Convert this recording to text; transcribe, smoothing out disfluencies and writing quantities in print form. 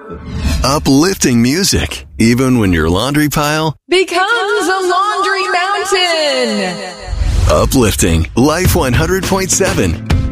Uplifting music, even when your laundry pile becomes a laundry mountain. Uplifting Life 100.7.